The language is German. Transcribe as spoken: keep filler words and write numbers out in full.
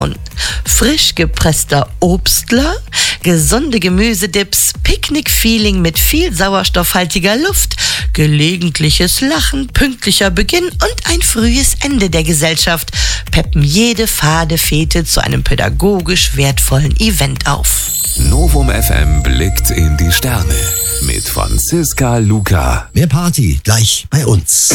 Frisch gepresster Obstler, gesunde Gemüsedips, Picknick-Feeling mit viel sauerstoffhaltiger Luft, gelegentliches Lachen, pünktlicher Beginn und ein frühes Ende der Gesellschaft peppen jede fade Fete zu einem pädagogisch wertvollen Event auf. Novum F M blickt in die Sterne mit Franziska Luca. Mehr Party gleich bei uns.